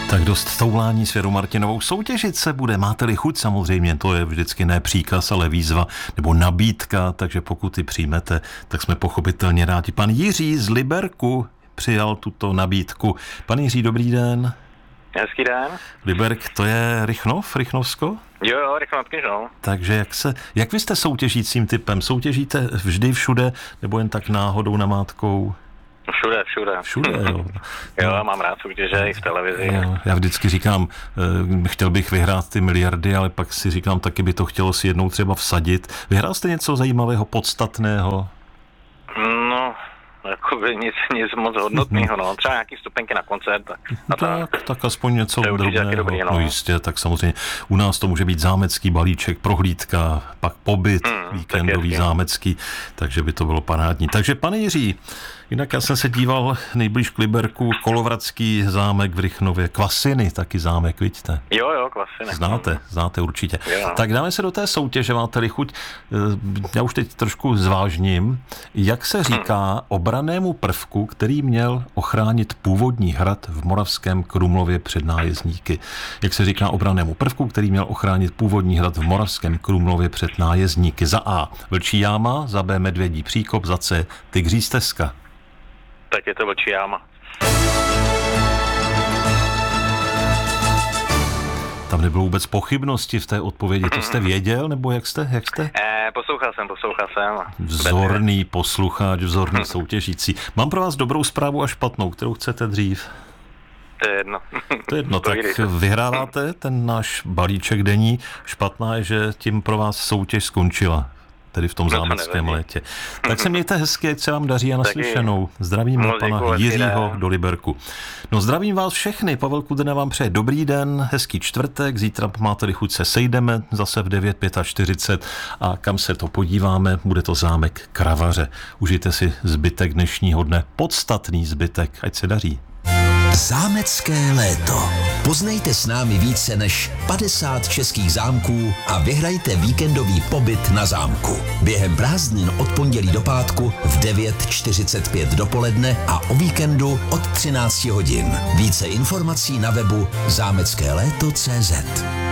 Tak dost toulání s Věrou Martinovou. Soutěžit se bude, máte-li chuť, samozřejmě, to je vždycky ne příkaz, ale výzva nebo nabídka, takže pokud ji přijmete, tak jsme pochopitelně rádi. Pan Jiří z Liberku přijal tuto nabídku. Pan Jiří, dobrý den. Hezký den. Liberk, to je Rychnovsko? Jo, Rychnov Kněžnou. Takže jak vy jste soutěžícím typem? Soutěžíte vždy všude, nebo jen tak náhodou namátkou? Všude, jo. Jo, mám rád soutěže i v televizi. Jo, já vždycky říkám, chtěl bych vyhrát ty miliardy, ale pak si říkám, taky by to chtělo si jednou třeba vsadit. Vyhrál jste něco zajímavého, podstatného? No, jakoby nic moc hodnotného, no. Třeba nějaký vstupenky na koncert. Tak aspoň něco drobného. Dobrý, no. No jistě, tak samozřejmě u nás to může být zámecký balíček, prohlídka, pak pobyt víkendový zámecký, takže by to bylo parádní. Takže pane Jiří, jinak já jsem se díval nejblíž k Liberku, Kolovratský zámek v Rychnově, Kvasiny, taky zámek, vidíte? Jo, Kvasiny. Znáte určitě. Jo. Tak dáme se do té soutěže, máte-li chuť. Já už teď trošku zvážním, jak se říká obrannému prvku, který měl ochránit původní hrad v Moravském Krumlově před nájezdníky. Jak se říká obrannému prvku, který měl ochránit původní hrad v Moravském Krumlově před nájezdníky? Za A Vlčí jáma, za B Medvědí příkop, za C Tygří stezka. Tak je to Vlčí jáma. Tam nebylo vůbec pochybnosti v té odpovědi. To jste věděl, nebo jak jste? Poslouchal jsem. Vzorný posluchač, vzorný soutěžící. Mám pro vás dobrou zprávu a špatnou, kterou chcete dřív? To je jedno. To je jedno, tak vyhráváte ten náš balíček denní. Špatná je, že tím pro vás soutěž skončila. Tedy v tom zámeckém létě. Tak se mějte hezky, ať se vám daří a naslyšenou. Zdravím pana Jiřího do Liberku. No zdravím vás všechny, Pavel Kudrna vám přeje dobrý den, hezký čtvrtek, zítra máte-li chuť se sejdeme, zase v 9:45 a kam se to podíváme, bude to zámek Kravaře. Užijte si zbytek dnešního dne, podstatný zbytek, ať se daří. Zámecké léto. Poznejte s námi více než 50 českých zámků a vyhrajte víkendový pobyt na zámku. Během prázdnin od pondělí do pátku v 9:45 dopoledne a o víkendu od 13 hodin. Více informací na webu zámeckéléto.cz.